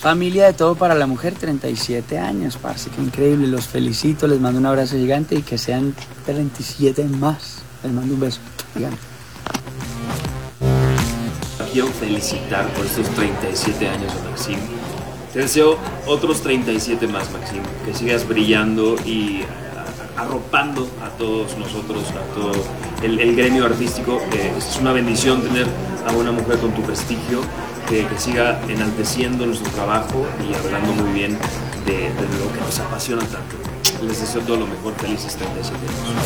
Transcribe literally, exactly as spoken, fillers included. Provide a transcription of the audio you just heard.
Familia de Todo para la Mujer, treinta y siete años, parce, qué increíble, los felicito, les mando un abrazo gigante y que sean treinta y siete más, les mando un beso gigante. Quiero felicitar por estos treinta y siete años de Maxim. Te deseo otros treinta y siete más, Maxim, que sigas brillando y arropando a todos nosotros, a todo el, el gremio artístico. Eh, es una bendición tener a una mujer con tu prestigio, que, que siga enalteciendo nuestro trabajo y hablando muy bien de, de lo que nos apasiona tanto. Les deseo todo lo mejor, felices treinta y siete años.